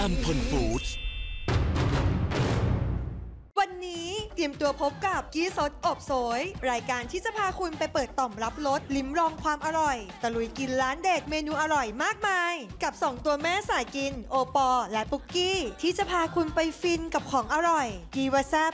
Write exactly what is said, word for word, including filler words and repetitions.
อัมพลฟู้ดวันนี้เตรียมตัวพบกับกี้สดอบโสยรายการที่จะพาคุณไปเปิดต่อมรับรสลิ้มลองความอร่อยตะลุยกินร้านเด็ดเมนูอร่อยมากมายกับสองตัวแม่สายกินโอปอและปุกกี้ที่จะพาคุณไปฟินกับของอร่อยกีวาแซบ